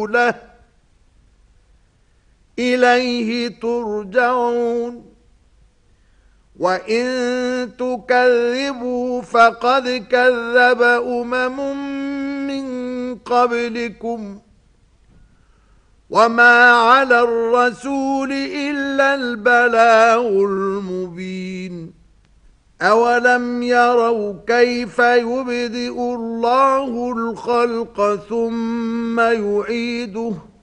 ورسوله إليه ترجعون وإن تكذبوا فقد كذب من قبلكم وما على الرسول إلا البلاغ المبين أولم يروا كيف يبدئ الله الخلق ثم يعيده